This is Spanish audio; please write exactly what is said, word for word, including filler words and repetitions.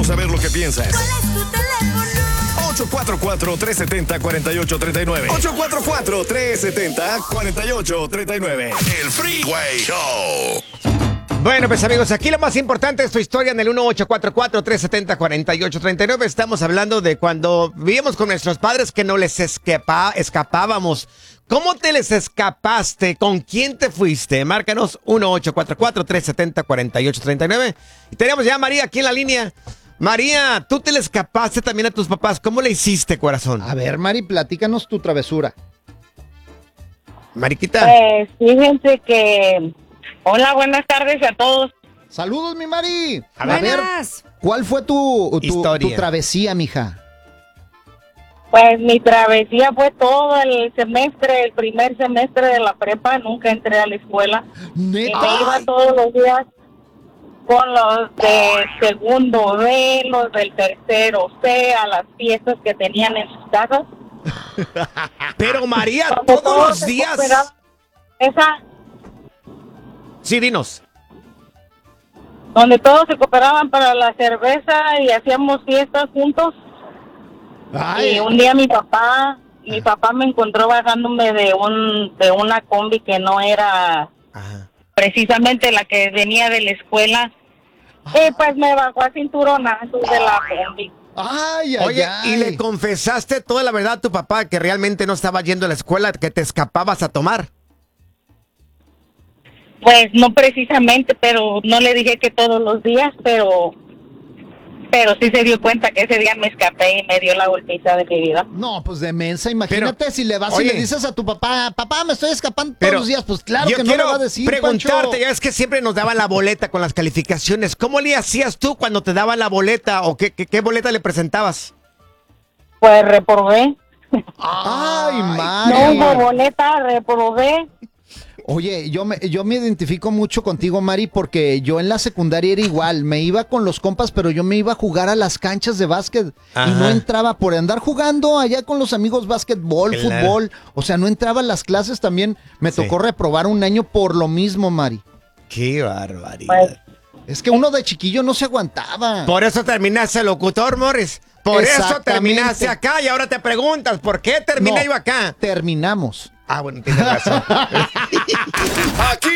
Queremos saber lo que piensas. ¿Cuál es tu teléfono? ocho cuatro cuatro, tres siete cero, cuatro ocho tres nueve. ocho cuatro cuatro, tres siete cero, cuatro ocho tres nueve. El Freeway Show. Bueno, pues amigos, aquí lo más importante es tu historia en el uno ocho cuatro cuatro, tres siete cero, cuatro ocho tres nueve. Estamos hablando de cuando vivíamos con nuestros padres que no les escapa, escapábamos. ¿Cómo te les escapaste? ¿Con quién te fuiste? Márcanos uno ocho cuatro cuatro, tres siete cero, cuatro ocho tres nueve. Y tenemos ya a María aquí en la línea. María, tú te le escapaste también a tus papás. ¿Cómo le hiciste, corazón? A ver, Mari, platícanos tu travesura. Mariquita. Pues fíjense que... Hola, buenas tardes a todos. Saludos, mi Mari. A ver, Buenas. ¿cuál fue tu, tu, Historia. tu travesía, mija? Pues mi travesía fue todo el semestre, el primer semestre de la prepa. Nunca entré a la escuela. Y ¿Neta? me iba todos los días con los de segundo B, los del tercero C, a las fiestas que tenían en sus casas. Pero María, Donde todos los se días. cooperaban. Esa, Sí, dinos. donde todos se cooperaban para la cerveza y hacíamos fiestas juntos. Ay, Y un día mi papá, mi papá me encontró bajándome de un de una combi que no era Ajá. precisamente la que venía de la escuela. Y pues me bajó a cinturonazos de la combi. ay, ay, Oye, ay. ¿y le confesaste toda la verdad a tu papá que realmente no estaba yendo a la escuela, que te escapabas a tomar? Pues no precisamente, pero no le dije que todos los días, pero pero sí se dio cuenta que ese día me escapé y me dio la golpiza de mi vida. No, pues de mensa, imagínate Pero, si le vas oye, y le dices a tu papá, papá, me estoy escapando todos Pero los días, pues claro yo que no le quiero va a decir, preguntarte, Pancho. ya es que siempre nos daban la boleta con las calificaciones. ¿Cómo le hacías tú cuando te daban la boleta o qué, qué, qué boleta le presentabas? Pues reprobé. Ay, No Mari. hubo boleta, reprobé. Oye, yo me, yo me identifico mucho contigo, Mari, porque yo en la secundaria era igual. Me iba con los compas, pero yo me iba a jugar a las canchas de básquet. Ajá. Y no entraba por andar jugando allá con los amigos básquetbol, Claro. fútbol. O sea, no entraba a las clases también. Me Sí. tocó reprobar un año por lo mismo, Mari. Qué barbaridad. Pues, Es que uno de chiquillo no se aguantaba. Por eso terminaste locutor, Morris. Por eso Exactamente. terminaste acá y ahora te preguntas, ¿por qué terminé No, yo acá? Terminamos. Ah, bueno, tienes razón. Aquí